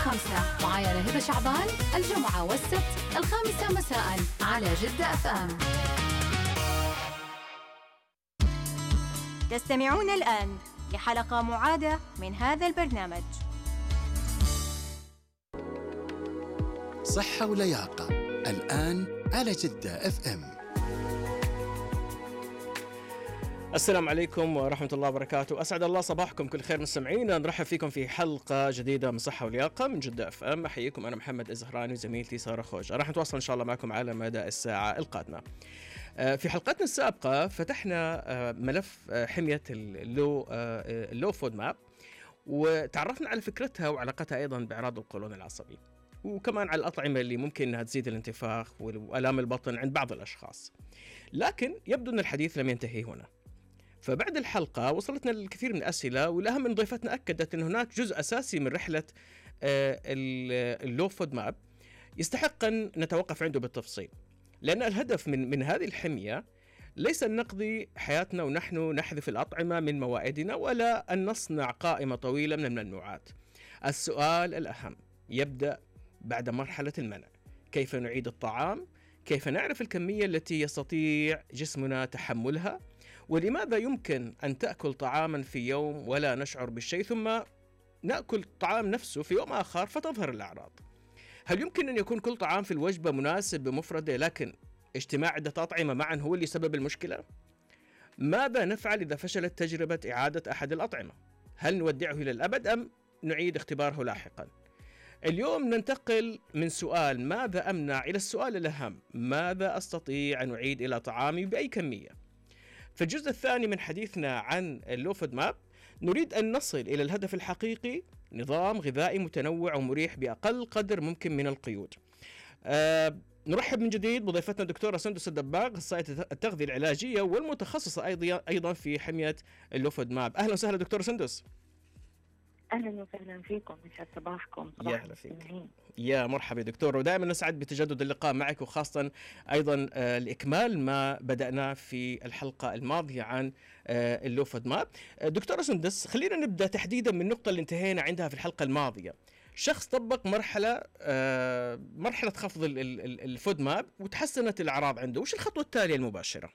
5 معايا هبة شعبان، الجمعة والسبت 5 مساء على جدة FM. تستمعون الآن لحلقة معادة من هذا البرنامج. صحة ولياقة الآن على جدة FM. السلام عليكم ورحمة الله وبركاته. أسعد الله صباحكم كل خير مستمعينا. نرحب فيكم في حلقة جديدة من صحة ولياقة من جدة FM. أحييكم أنا محمد الزهراني وزميلتي سارة خوجة. راح نتواصل إن شاء الله معكم على مدى الساعة القادمة. في حلقتنا السابقة فتحنا ملف حمية اللو فود ماب، وتعرفنا على فكرتها وعلاقتها أيضا بأعراض القولون العصبي، وكمان على الأطعمة اللي ممكن أنها تزيد الانتفاخ وآلام البطن عند بعض الأشخاص. لكن يبدو أن الحديث لم ينتهي هنا. فبعد الحلقة وصلتنا الكثير من الأسئلة، والأهم من ضيفتنا أكدت أن هناك جزء أساسي من رحلة اللو فود ماب يستحق أن نتوقف عنده بالتفصيل، لأن الهدف من هذه الحمية ليس أن نقضي حياتنا ونحن نحذف الأطعمة من موائدنا، ولا أن نصنع قائمة طويلة من الممنوعات. السؤال الأهم يبدأ بعد مرحلة المنع. كيف نعيد الطعام؟ كيف نعرف الكمية التي يستطيع جسمنا تحملها؟ ولماذا يمكن أن تأكل طعاما في يوم ولا نشعر بالشيء، ثم نأكل الطعام نفسه في يوم آخر فتظهر الأعراض؟ هل يمكن أن يكون كل طعام في الوجبة مناسب بمفرده، لكن اجتماع عدة أطعمة معا هو اللي سبب المشكلة؟ ماذا نفعل إذا فشلت تجربة إعادة أحد الأطعمة؟ هل نودعه إلى الأبد أم نعيد اختباره لاحقا؟ اليوم ننتقل من سؤال ماذا أمنع إلى السؤال الأهم، ماذا أستطيع أن أعيد إلى طعامي بأي كمية؟ في الجزء الثاني من حديثنا عن اللو فود ماب نريد أن نصل إلى الهدف الحقيقي، نظام غذائي متنوع ومريح بأقل قدر ممكن من القيود. نرحب من جديد بضيفتنا الدكتورة سندس الدباغ، أخصائية التغذية العلاجية والمتخصصة أيضا في حمية اللو فود ماب. أهلا وسهلا دكتورة سندس. أهلا وسهلا فيكم، يسعد صباحكم. يا هلا فيك. يا مرحبا دكتور، ودائما نسعد بتجدد اللقاء معك، وخاصة أيضا لإكمال ما بدأنا في الحلقة الماضية عن اللو فود ماب. دكتورة سندس، خلينا نبدأ تحديدا من النقطة اللي انتهينا عندها في الحلقة الماضية. شخص طبق مرحلة خفض الفود ماب وتحسنت الأعراض عنده، وش الخطوة التالية المباشرة؟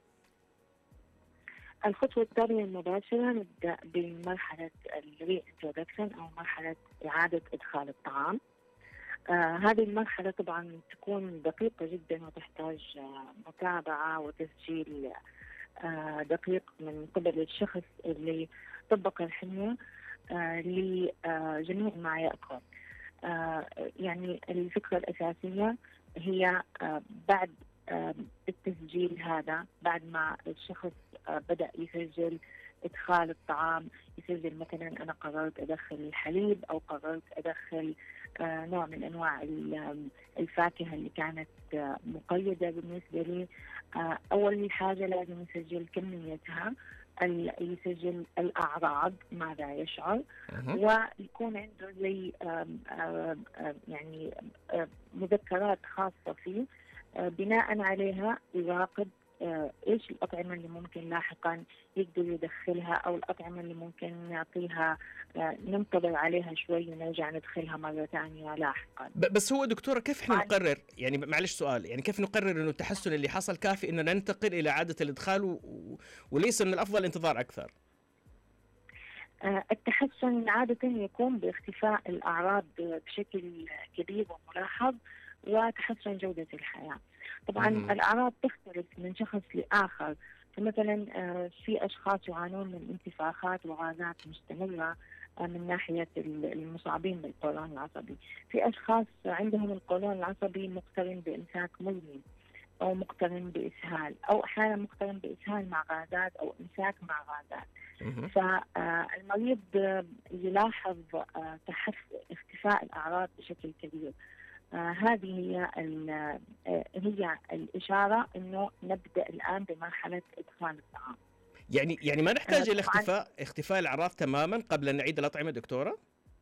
الخطوة التالية المباشرة نبدأ بمرحلة الري انترودكشن أو مرحلة إعادة إدخال الطعام. هذه المرحلة طبعا تكون دقيقة جدا وتحتاج متابعة وتسجيل دقيق من قبل الشخص اللي طبق الحمية لجميع ما يأكل. يعني الفكرة الأساسية هي بعد التسجيل هذا، بعد ما الشخص بدأ يسجل إدخال الطعام، يسجل مثلا أنا قررت أدخل الحليب أو قررت أدخل نوع من أنواع الفاكهة اللي كانت مقيدة بالنسبة لي. أول حاجة لازم يسجل كميتها، يسجل الأعراض ماذا يشعر، ويكون عنده زي يعني مذكرات خاصة فيه بناء عليها يراقب ايش الأطعمة اللي ممكن لاحقا يقدر يدخلها، او الأطعمة اللي ممكن نعطيها ننتظر عليها شوي ونرجع ندخلها مرة ثانية لاحقا. بس هو دكتورة كيف احنا نقرر، يعني معلش سؤال، يعني كيف نقرر انه التحسن اللي حصل كافي اننا ننتقل الى إعادة الادخال وليس من الافضل انتظار اكثر؟ التحسن عادة يكون باختفاء الأعراض بشكل كبير وملاحظ وتحسن جودة الحياة. طبعا الأعراض تختلف من شخص لآخر، فمثلا في أشخاص يعانون من انتفاخات وغازات مستمرة من ناحية المصابين بالقولون العصبي. في أشخاص عندهم القولون العصبي مقترن بإمساك مزمن أو مقترن بإسهال، أو أحيانا مقترن بإسهال مع غازات أو إمساك مع غازات. فالمريض يلاحظ اختفاء الأعراض بشكل كبير. هذه هي الإشارة إنه نبدأ الآن بمرحلة إدخال الطعام. يعني ما نحتاج إلى اختفاء الأعراض تماما قبل أن نعيد الأطعمة دكتورة؟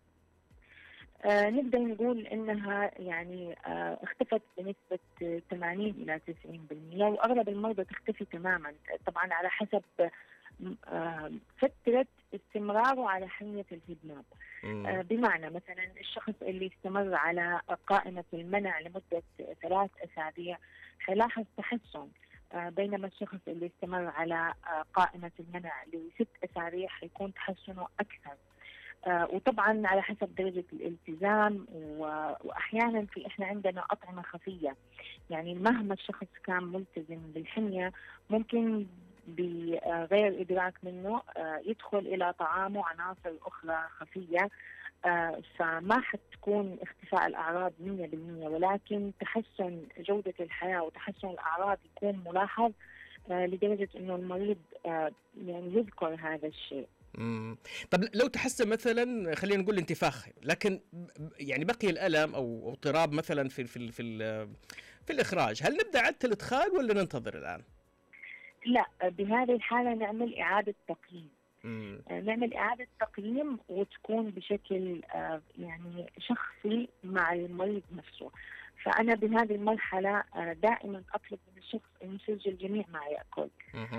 نقدر نقول إنها يعني اختفت بنسبة 80 إلى 90%، وأغلب المرضى تختفي تماما، طبعا على حسب فترة استمراره على حمية الهيد. بمعنى مثلا الشخص اللي استمر على قائمة المنع لمدة 3 أسابيع حيلاحظ تحسن، بينما الشخص اللي استمر على قائمة المنع ل6 أسابيع حيكون تحسنه أكثر. وطبعا على حسب درجة الالتزام، وأحيانا إحنا عندنا أطعمة خفية، يعني مهما الشخص كان ملتزم بالحمية ممكن بغير إدراك منه يدخل إلى طعامه عناصر أخرى خفية، فما حتكون اختفاء الأعراض 100%، ولكن تحسن جودة الحياة وتحسن الأعراض يكون ملاحظ لدرجة أنه المريض يعني يذكر هذا الشيء. طب لو تحسن مثلا، خلينا نقول انتفاخ، لكن يعني بقي الألم أو اضطراب مثلا في الإخراج، هل نبدأ عد الإدخال ولا ننتظر الآن؟ لا، بهذه الحالة نعمل إعادة تقييم. نعمل إعادة تقييم وتكون بشكل يعني شخصي مع المريض نفسه. فأنا بهذه المرحلة دائما أطلب من الشخص أن يسجل جميع ما يأكل،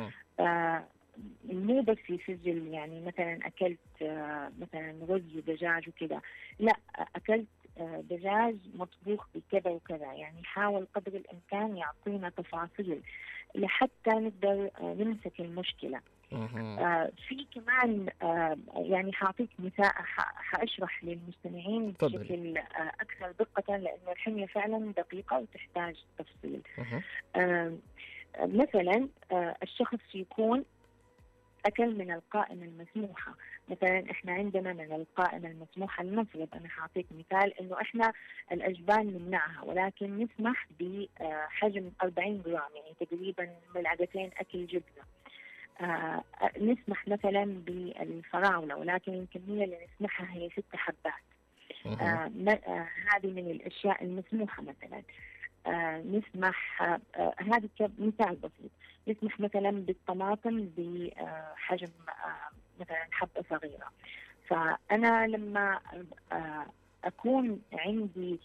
مو بس يسجل يعني مثلا أكلت مثلا رز ودجاج وكذا، لا، أكلت دجاج مطبوخ بكذا وكذا، يعني حاول قدر الإمكان يعطينا تفاصيل لحتى نقدر نمسك المشكلة. في كمان يعني حاعطيك مثال، حأشرح للمستمعين بشكل أكثر دقة، لأنه الحمية فعلا دقيقة وتحتاج تفصيل. مثلا الشخص يكون أكل من القائمة المسموحة، مثلا إحنا عندنا من القائمة المسموحة لنفرض، أنا حاعطيك مثال إنه إحنا الأجبان نمنعها، ولكن نسمح بحجم 40 جرام، يعني تقريبا ملعقتين أكل جبنة. نسمح مثلا بالفراولة، ولكن الكمية اللي نسمحها هي 6 حبات. هذه من الأشياء المسموحة. مثلا نسمح، هذا كمثال بسيط، نسمح مثلا بالطماطم بحجم مثلا حبة صغيرة. فأنا لما أكون عندي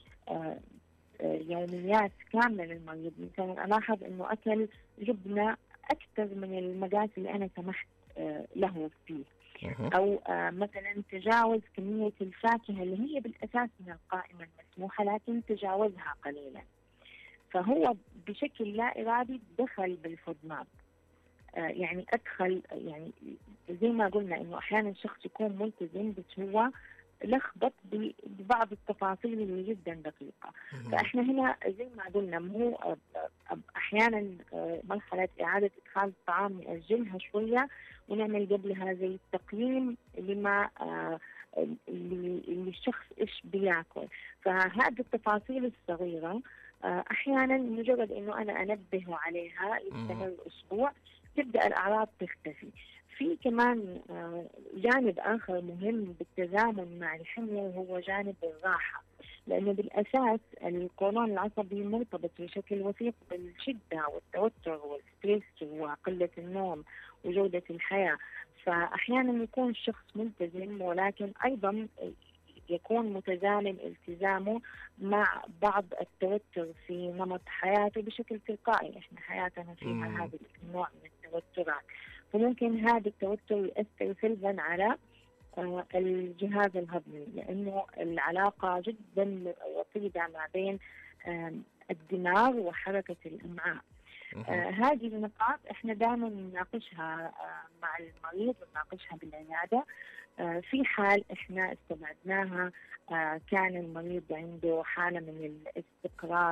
يوميات كاملة للمريض، مثلا ألاحظ أنه أكل جبنة أكثر من المقاس اللي أنا سمحت له فيه، أو مثلا تجاوز كمية الفاكهة اللي هي بالأساس من القائمة المسموحة لكن تجاوزها قليلا، فهو بشكل لا إرادي دخل بالفودماب. يعني أدخل، يعني زي ما قلنا إنه أحيانا الشخص يكون ملتزم بس هو لخبط ببعض التفاصيل اللي جدا دقيقة. فإحنا هنا زي ما قلنا مو أحيانا مرحلة إعادة إدخال الطعام نأجلها شوية ونعمل قبلها زي التقييم لما اللي الشخص إيش بياكل. فهذه التفاصيل الصغيرة أحيانا مجرد إنه أنا أنبهه عليها يستمر أسبوع تبدأ الأعراض تختفي. في كمان جانب آخر مهم بالتزامن مع الحمية وهو جانب الراحة، لأنه بالأساس القولون العصبي مرتبط بشكل وثيق بالشدة والتوتر والستريس وقلة النوم وجودة الحياة. فأحيانا يكون الشخص ملتزم ولكن أيضا يكون متزامن التزامه مع بعض التوتر في نمط حياته بشكل تلقائي. احنا حياتنا فيها هذا النوع من التوترات، فممكن هذا التوتر يؤثر سلبا على الجهاز الهضمي، لأنه العلاقة جدا وطيدة ما بين الدماغ وحركة الأمعاء. هذه النقاط احنا دائما نناقشها مع المريض ونناقشها بالعيادة. في حال احنا استبعدناها كان المريض عنده حالة من الاستقرار